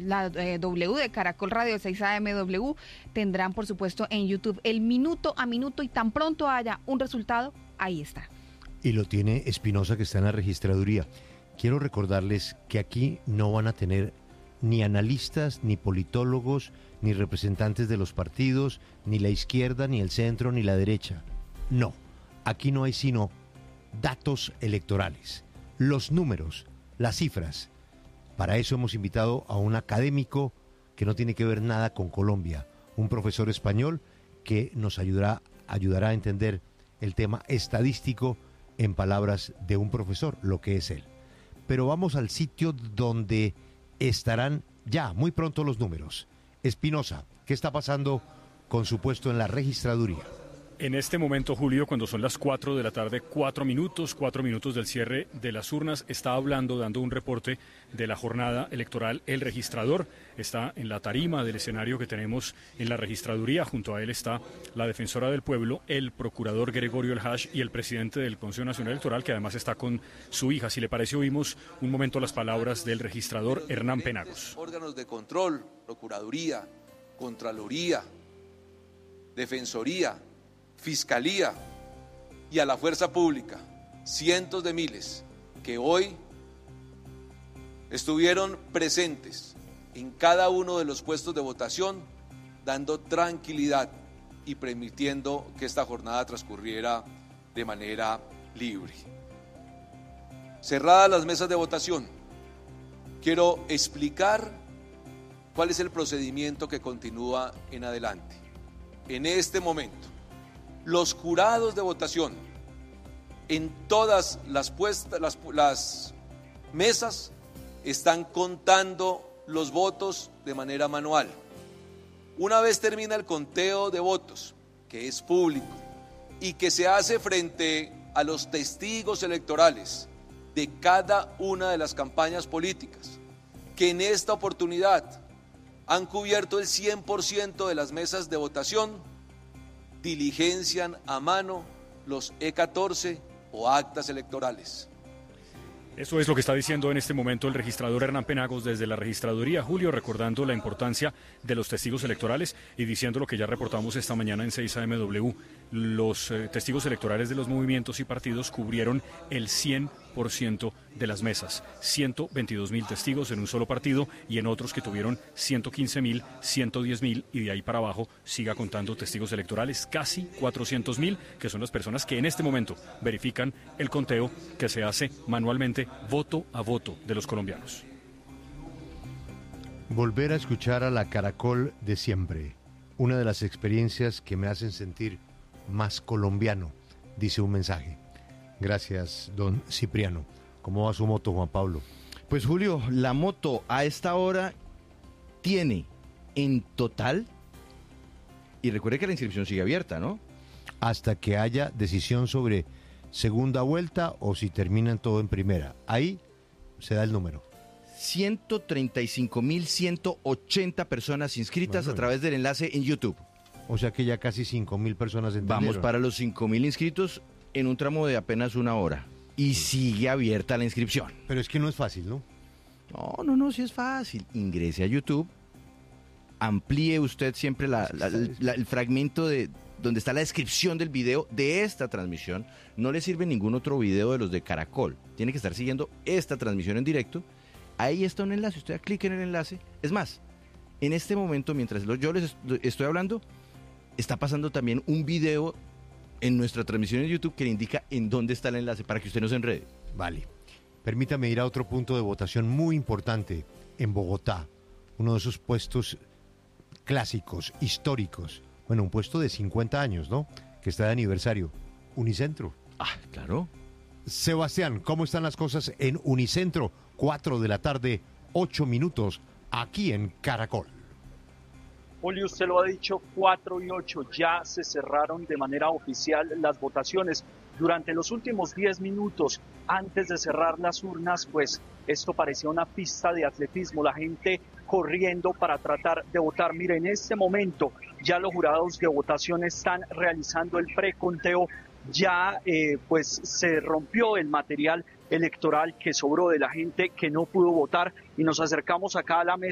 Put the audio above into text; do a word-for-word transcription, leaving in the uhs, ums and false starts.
la eh, W de Caracol Radio seis A M W, tendrán por supuesto en YouTube el minuto a minuto y tan pronto haya un resultado, ahí está. Y lo tiene Espinosa, que está en la registraduría. Quiero recordarles que aquí no van a tener ni analistas, ni politólogos, ni representantes de los partidos, ni la izquierda, ni el centro, ni la derecha. No, aquí no hay sino datos electorales, los números, las cifras. Para eso hemos invitado a un académico que no tiene que ver nada con Colombia, un profesor español que nos ayudará, ayudará a entender el tema estadístico en palabras de un profesor, lo que es él. Pero vamos al sitio donde estarán ya muy pronto los números. Espinosa, ¿qué está pasando con su puesto en la registraduría? En este momento, Julio, cuando son las cuatro de la tarde, cuatro minutos, cuatro minutos del cierre de las urnas, está hablando, dando un reporte de la jornada electoral. El registrador está en la tarima del escenario que tenemos en la registraduría. Junto a él está la defensora del pueblo, el procurador Gregorio El Hash y el presidente del Consejo Nacional Electoral, que además está con su hija. Si le parece, oímos un momento las palabras del registrador Hernán Penagos. Órganos de control, Procuraduría, Contraloría, Defensoría, Fiscalía y a la fuerza pública, cientos de miles que hoy estuvieron presentes en cada uno de los puestos de votación, dando tranquilidad y permitiendo que esta jornada transcurriera de manera libre. Cerradas las mesas de votación, quiero explicar cuál es el procedimiento que continúa en adelante. En este momento, los jurados de votación en todas las, puestas, las, las mesas están contando los votos de manera manual. Una vez termina el conteo de votos, que es público y que se hace frente a los testigos electorales de cada una de las campañas políticas, que en esta oportunidad han cubierto el cien por ciento de las mesas de votación, diligencian a mano los E catorce o actas electorales. Eso es lo que está diciendo en este momento el registrador Hernán Penagos desde la registraduría, Julio, recordando la importancia de los testigos electorales y diciendo lo que ya reportamos esta mañana en seis A M W. Los eh, testigos electorales de los movimientos y partidos cubrieron el cien por ciento de las mesas, ciento veintidós mil testigos en un solo partido y en otros que tuvieron ciento quince mil, ciento diez mil y de ahí para abajo siga contando testigos electorales, casi cuatrocientos mil, que son las personas que en este momento verifican el conteo que se hace manualmente, voto a voto de los colombianos. Volver a escuchar a la Caracol de siempre, una de las experiencias que me hacen sentir más colombiano, dice un mensaje. Gracias, don Cipriano. ¿Cómo va su moto, Juan Pablo? Pues Julio, la moto a esta hora tiene en total, y recuerde que la inscripción sigue abierta, ¿no? Hasta que haya decisión sobre segunda vuelta o si terminan todo en primera. Ahí se da el número. ciento treinta y cinco mil ciento ochenta personas inscritas bueno, a través del enlace en YouTube. O sea que ya casi cinco mil personas entendieron. Vamos para los cinco mil inscritos en un tramo de apenas una hora. Y sigue abierta la inscripción. Pero es que no es fácil, ¿no? No, no, no, sí es fácil. Ingrese a YouTube, amplíe usted siempre la, la, la, el fragmento de donde está la descripción del video de esta transmisión. No le sirve ningún otro video de los de Caracol. Tiene que estar siguiendo esta transmisión en directo. Ahí está un enlace, usted clique en el enlace. Es más, en este momento, mientras yo les estoy hablando, está pasando también un video en nuestra transmisión en YouTube que le indica en dónde está el enlace para que usted no se enrede. Vale. Permítame ir a otro punto de votación muy importante en Bogotá. Uno de esos puestos clásicos, históricos. Bueno, un puesto de cincuenta años, ¿no? Que está de aniversario. Unicentro. Ah, claro. Sebastián, ¿cómo están las cosas en Unicentro? cuatro de la tarde, ocho minutos, aquí en Caracol. Julio, usted lo ha dicho, cuatro y ocho, ya se cerraron de manera oficial las votaciones. Durante los últimos diez minutos, antes de cerrar las urnas, pues esto parecía una pista de atletismo, la gente corriendo para tratar de votar. Mire, en este momento ya los jurados de votación están realizando el preconteo, ya eh, pues se rompió el material electoral que sobró de la gente que no pudo votar y nos acercamos acá a la mesa.